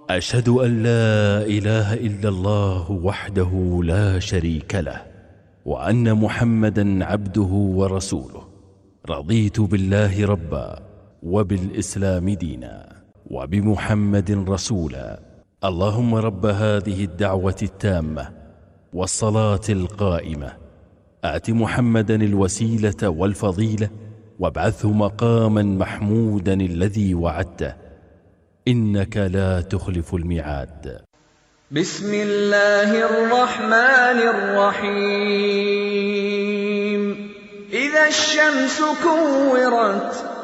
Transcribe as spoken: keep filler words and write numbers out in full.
أشهد أن لا إله إلا الله وحده لا شريك له، وأن محمدا عبده ورسوله. رضيت بالله ربا، وبالإسلام دينا، وبمحمد رسولا. اللهم رب هذه الدعوة التامة والصلاة القائمة، آت محمدا الوسيلة والفضيلة، وابعثه مقاما محمودا الذي وعدته، إنك لا تخلف الميعاد. بسم الله الرحمن الرحيم. إذا الشمس كورت